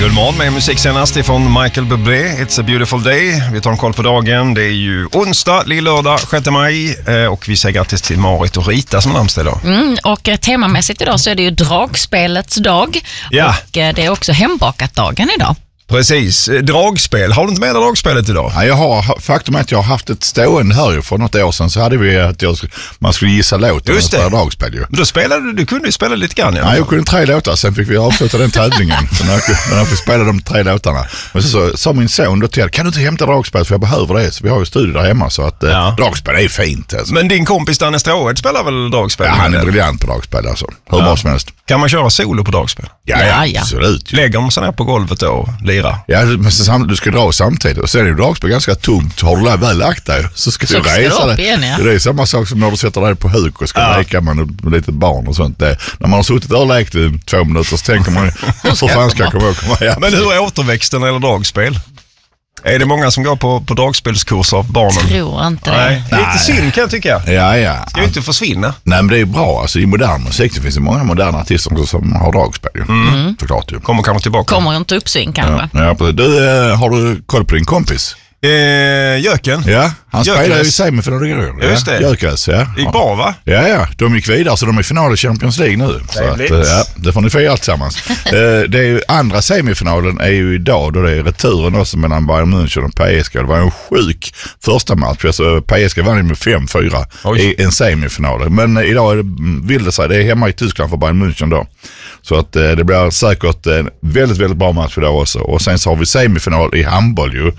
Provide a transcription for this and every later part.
God morgon med musik senast ifrån Michael Bublé, It's a beautiful day. Vi tar en koll på dagen. Det är ju onsdag, lillördag, 6 maj. Och vi säger grattis till Marit och Rita som namnsdag idag. Och temamässigt idag så är det ju dragspelets dag. Ja. Och det är också hembakat-dagen idag. Precis. Dragspel. Har du inte med dig dragspelet idag? Ja, faktum är att jag har haft ett stående här ju för något år sedan, så hade vi att man skulle gissa låten. Just det. Dragspel ju. Då spelade du kunde ju spela lite grann. Ja, jag kunde 3 låtar, sen fick vi avsluta den tävlingen. Så när jag fick spela de 3 låtarna. Men så sa min son då till, kan du inte hämta dragspel för jag behöver det. Så vi har ju studio där hemma, så att dragspel är fint. Alltså. Men din kompis Danne Stråhed spelar väl dragspel? Ja, han är briljant på dragspel alltså. Hur bra som helst. Kan man köra solo på dragspel? Ja. Absolut. Lägger man sig ner på golvet då och lira? Ja, men du ska dra samtidigt. Och sen är ju dragspel ganska tungt. Har du väl lagt dig så ska du resa dig. Det är samma sak som när du sätter dig på huk och ska leka med lite barn och sånt. När man har suttit där och lekt i 2 minuter så tänker man hur fan ska jag komma igen. Men hur är återväxten eller dragspel? Är det många som går på dragspelskurser av barnen? Tror inte det. Nej. Lite synd kan jag tycka. Ja. Ska ju inte försvinna. Nej, men det är bra. Alltså, i modern musik det finns det många moderna artister som har dragspel. Såklart ju. Kommer kanske tillbaka. Kommer inte uppsving kanske. Ja, du, har du koll på din kompis? Jöken. Ja, han spelar ju i semifinal igår. Just det. Jökes, ja. Det gick bra va? Ja, de gick vidare så de är i final i Champions League nu. Så att, det får ni fira tillsammans. Det är ju andra semifinalen är ju idag då det är returen också mellan Bayern München och PSG. Det var en sjuk första match. Alltså PSG vann med 5-4 i en semifinal. Men idag är det är hemma i Tyskland för Bayern München då. Så att det blir säkert en väldigt, väldigt bra match idag också. Och sen så har vi semifinal i handboll ju.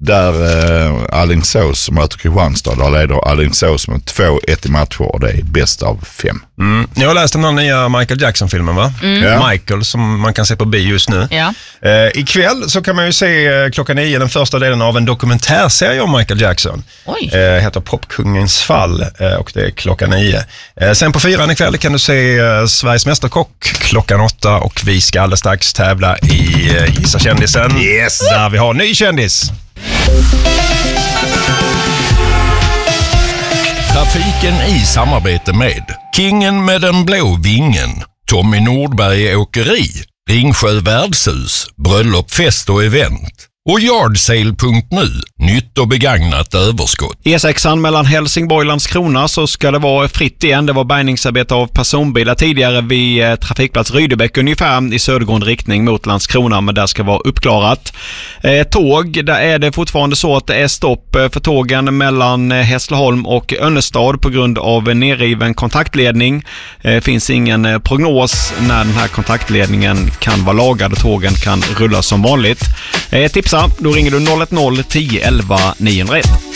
Där Alingsås möter Kristianstad. Där leder Alingsås med 2-1 i matcher och det är bäst av 5. Jag har läst den här nya Michael Jackson-filmen va? Michael som man kan se på bio just nu. Ja. Ikväll så kan man ju se klockan 9 den första delen av en dokumentärserie om Michael Jackson. Heter Popkungens fall och det är klockan 9. Sen på 4 ikväll kan du se Sveriges mästerkock klockan 8 och vi ska alldeles strax tävla i Gissa kändisen. Yes! Där vi har ny kändis. Trafiken i samarbete med Kingen med den blå vingen, Tommy Nordberg Åkeri, Ringsjö värdshus, bröllop, fest och event och Yardsale.nu, nytt och begagnat överskott. E6 mellan Helsingborg och Landskrona så ska det vara fritt igen. Det var bärgningsarbete av personbilar tidigare vid trafikplats Rydebäck ungefär i södergående riktning mot Landskrona, men där ska vara uppklarat. Tåg, där är det fortfarande så att det är stopp för tågen mellan Hässleholm och Önnestad på grund av en nerriven kontaktledning. Finns ingen prognos när den här kontaktledningen kan vara lagad och tågen kan rulla som vanligt. Tipsa, då ringer du 010 11 901.